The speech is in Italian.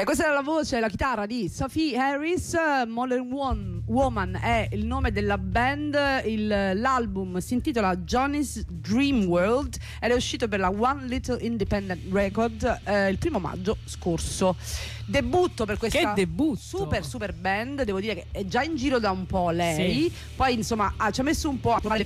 E questa era la voce, la chitarra di Sophie Harris. Modern Woman è il nome della band. L'album si intitola Johnny's Dream World ed è uscito per la One Little Independent Record il 1° maggio scorso. Debutto per questa super band, devo dire che è già in giro da un po' lei, sì. Poi insomma ci ha messo un po' a trovare